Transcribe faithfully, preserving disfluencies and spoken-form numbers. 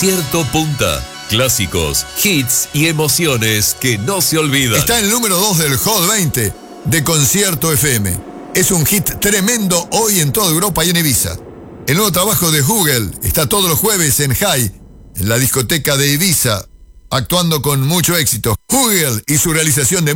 Concierto Punta. Clásicos, hits y emociones que no se olvidan. Está en el número dos del Hot veinte de Concierto F M. Es un hit tremendo hoy en toda Europa y en Ibiza. El nuevo trabajo de Google está todos los jueves en High, en la discoteca de Ibiza, actuando con mucho éxito. Google y su realización de